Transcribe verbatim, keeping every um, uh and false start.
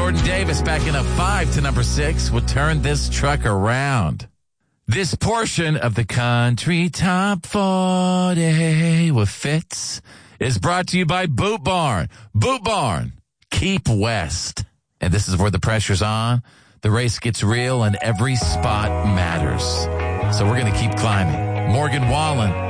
Jordan Davis back in a five to number six will turn this truck around. This portion of the Country Top forty with Fitz is brought to you by Boot Barn. Boot Barn, keep west. And this is where the pressure's on. The race gets real and every spot matters. So we're going to keep climbing. Morgan Wallen